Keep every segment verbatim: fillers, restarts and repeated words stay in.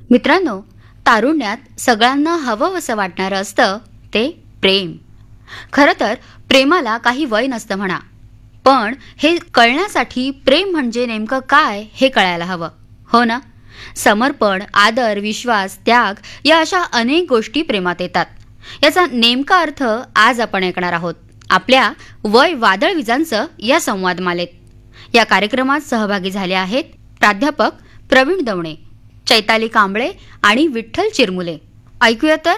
मित्रांनो, तारुण्यात सगळ्यांना हवंसं वाटणारं असतं ते प्रेम. खरं तर प्रेमाला काही वय नसतं म्हणा, पण हे कळण्यासाठी प्रेम म्हणजे नेमकं काय हे कळायला हवं, हो ना? समर्पण, आदर, विश्वास, त्याग या अशा अनेक गोष्टी प्रेमात येतात. याचा नेमका अर्थ आज आपण ऐकणार आहोत आपल्या वय वादळ विजांचं या संवादमालेत. या कार्यक्रमात सहभागी झाले आहेत प्राध्यापक प्रवीण दवणे, चैताली कांबळे आणि विठ्ठल चिरमुले. ऐकूया तर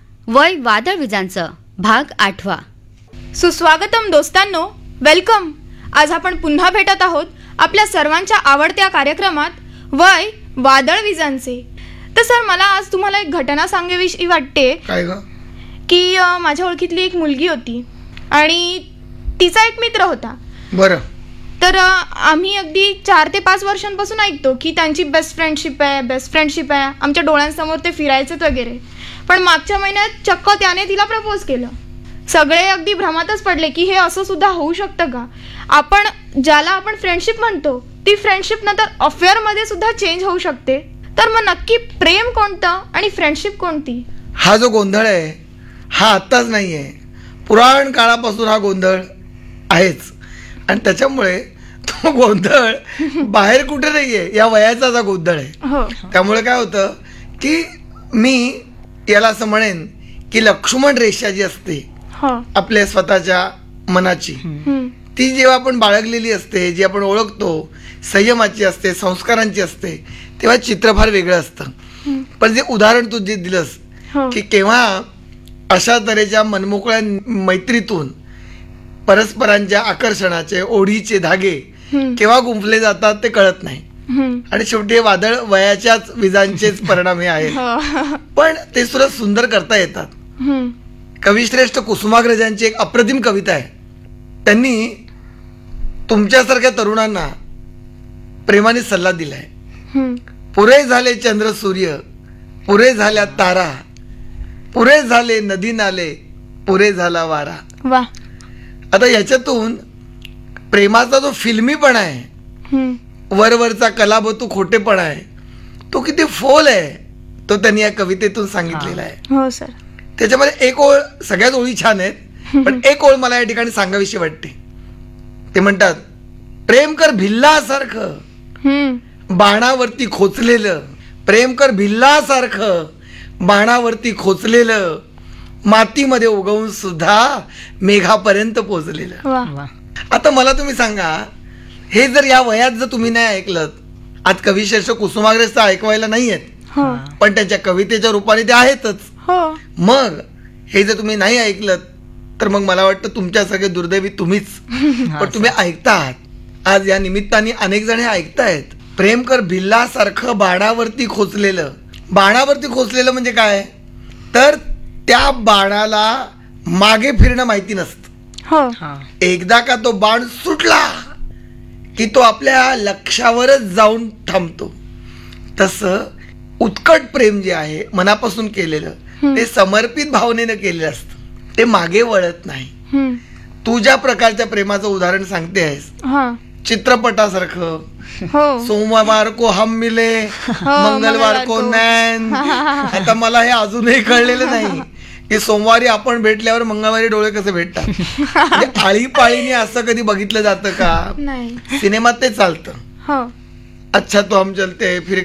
वय वादळ विजांचं भाग आठवा. सुस्वागतम दोस्तांनो, वेलकम. आज आपण पुन्हा भेटत आहोत आपल्या सर्वांच्या आवडत्या कार्यक्रमात वय वादळ विजांचे. तर सर, मला आज तुम्हाला एक घटना सांगावीशी वाटते. काय ग? की अ, माझ्या ओळखीतली एक मुलगी होती आणि तिचा एक मित्र होता. बरं. तर अ, आम्ही अगदी चार ते पाच वर्षांपासून ऐकतो की त्यांची बेस्ट फ्रेंडशिप आहे बेस्ट फ्रेंडशिप आहे आमच्या डोळ्यांसमोर ते फिरायचेत वगैरे. पण मागच्या महिन्यात चक्क त्याने तिला प्रपोज केलं. सगळे अगदी भ्रमातच पडले की हे असं सुद्धा होऊ शकतं का? आपण ज्याला आपण फ्रेंडशिप म्हणतो ती फ्रेंडशिप नंतर अफेअरमध्ये सुद्धा चेंज होऊ शकते. तर मग नक्की प्रेम कोणतं आणि फ्रेंडशिप कोणती? हा जो गोंधळ आहे हा आत्ताच नाही आहे, पुराण काळापासून हा गोंधळ आहेच. आणि त्याच्यामुळे तो गोंधळ बाहेर कुठे नाही आहे, या वयाचा हा गोंधळ आहे. हो. त्यामुळे काय होतं की मी याला असं म्हणेन की लक्ष्मण रेषा जी असते हो. आपल्या स्वतःच्या मनाची, हम्म. ती जेव्हा आपण बाळगलेली असते, जी आपण ओळखतो, संयमाची असते, संस्कारांची असते, तेव्हा चित्र फार वेगळं असतं. पण जे उदाहरण तू जे दिलंस हो. की केव्हा अशा तऱ्हेच्या मनमोकळ्या मैत्रीतून परस्परांच्या आकर्षणाचे ओढीचे धागे हम्म. केव्हा गुंफले जातात ते कळत नाही. हम्म. आणि शेवटी हे वादळ वयाच्याच विजांचेच परिणाम हे आहेत. हो. पण ते सुद्धा सुंदर करता येतात. हम्म. कविश्रेष्ठ कुसुमाग्रजांची एक अप्रतिम कविता आहे. त्यांनी तुमच्यासारख्या तरुणांना प्रेमाने सल्ला दिलाय. हम्म. पुरे झाले चंद्र सूर्य, पुरे झाल्या तारा, पुरे झाले नदी नाले, पुरे झाला वारा. वा. आता याच्यातून प्रेमाचा जो फिल्मीपणा आहे, हम्म. वरवरचा कलाबतू खोटेपणा आहे, तो किती फोल आहे तो त्यांनी या कवितेतून सांगितलेला आहे. हो सर. त्याच्यामध्ये एक ओळ, सगळ्याच ओळी छान आहेत, पण एक ओळ मला या ठिकाणी सांगावीशी वाटते. ते म्हणतात, प्रेम कर भिल्लासारखं हम्म. बाणावरती खोचलेलं, प्रेम कर भिल्लासारखं बाणावरती खोचलेलं, मातीमध्ये उगवून सुद्धा मेघापर्यंत पोचलेलं. वा. आता मला तुम्ही सांगा, हे जर या वयात जर तुम्ही नाही ऐकलं, आज कविश्रेष्ठ कुसुमाग्रज तर ऐकवायला नाही आहेत, हो. पण त्यांच्या कवितेच्या रूपाने ते आहेतच. हो. मग हे जर तुम्ही नाही ऐकलं तर मग मला वाटतं तुमच्या सगळे दुर्दैवी तुम्हीच. पण तुम्ही ऐकतात, आज या निमित्ताने अनेक जण हे ऐकतायत. प्रेम कर भिल्लासारखं बाणावरती खोचलेलं. बाणावरती खोचलेलं म्हणजे काय? तर त्या बाणाला मागे फिरणं माहिती नसतं. हो. एकदा का तो बाण सुटला की तो आपल्या लक्षावरच जाऊन थांबतो. तसं उत्कट प्रेम जे आहे मनापासून केलेलं, ते समर्पित भावनेनं केलेलं असतं, ते मागे वळत नाही. हम्म. तू ज्या प्रकारच्या प्रेमाचं उदाहरण सांगते आहेस, हा. चित्रपटासारखं, हो. सोमवार को हम मिले, मंगळवार को नैन. आता मला हे अजूनही कळलेलं नाही की सोमवारी आपण भेटल्यावर मंगळवारी डोळे कसे भेटतात. म्हणजे आळीपाळीने असं कधी बघितलं जातं का? नाही. सिनेमात ते चालतं. हो. अच्छा तो हम चलते फिर